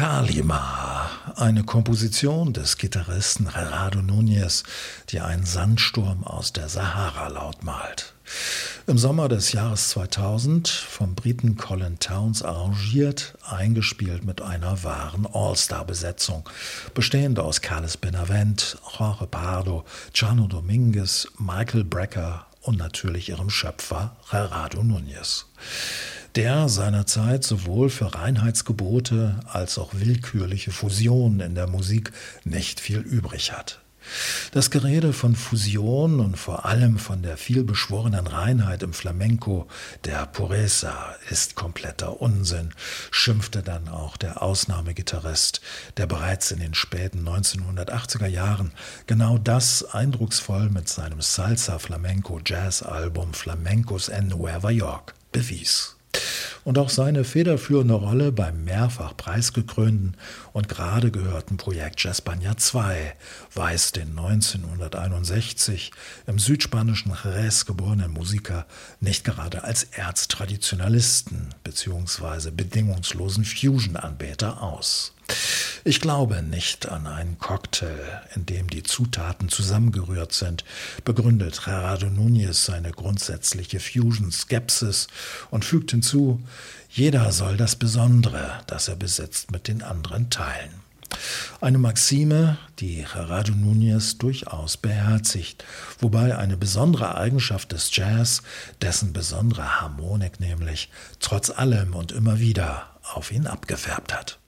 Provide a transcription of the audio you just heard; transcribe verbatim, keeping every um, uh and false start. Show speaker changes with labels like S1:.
S1: Kalima, eine Komposition des Gitarristen Gerardo Núñez, die einen Sandsturm aus der Sahara lautmalt. Im Sommer des Jahres zweitausend vom Briten Colin Towns arrangiert, eingespielt mit einer wahren All-Star-Besetzung, bestehend aus Carles Benavent, Jorge Pardo, Chano Dominguez, Michael Brecker und natürlich ihrem Schöpfer Gerardo Núñez, der seinerzeit sowohl für Reinheitsgebote als auch willkürliche Fusionen in der Musik nicht viel übrig hat. Das Gerede von Fusion und vor allem von der vielbeschworenen Reinheit im Flamenco, der Pureza, ist kompletter Unsinn, schimpfte dann auch der Ausnahmegitarrist, der bereits in den späten neunzehnhundertachtziger Jahren genau das eindrucksvoll mit seinem Salsa-Flamenco-Jazz-Album Flamencos en Nueva York bewies. Und auch seine federführende Rolle beim mehrfach preisgekrönten und gerade gehörten Projekt Jazzbania zwei weist den neunzehnhunderteinundsechzig im südspanischen Jerez geborenen Musiker nicht gerade als Erztraditionalisten bzw. bedingungslosen Fusion-Anbeter aus. Ich glaube nicht an einen Cocktail, in dem die Zutaten zusammengerührt sind, begründet Gerardo Núñez seine grundsätzliche Fusion-Skepsis und fügt hinzu, jeder soll das Besondere, das er besitzt, mit den anderen teilen. Eine Maxime, die Gerardo Núñez durchaus beherzigt, wobei eine besondere Eigenschaft des Jazz, dessen besondere Harmonik nämlich, trotz allem und immer wieder auf ihn abgefärbt hat.